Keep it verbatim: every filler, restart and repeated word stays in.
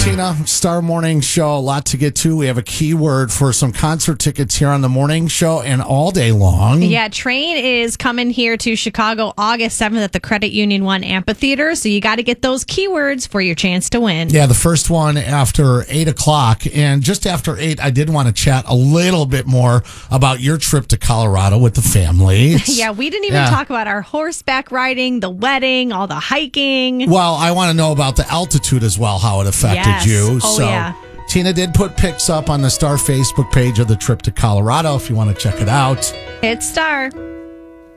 Tina, Star Morning Show. A lot to get to. We have a keyword for some concert tickets here on the morning show and all day long. Yeah, Train is coming here to Chicago August seventh at the Credit Union One Amphitheater. So you got to get those keywords for your chance to win. Yeah, the first one after eight o'clock. And just after eight, I did want to chat a little bit more about your trip to Colorado with the family. Yeah, we didn't even Yeah. talk about our horseback riding, the wedding, all the hiking. Well, I want to know about the altitude as well, how it affected Yes. you. Oh, so yeah. Tina did put pics up on the Star Facebook page of the trip to Colorado if you want to check it out. Hit star.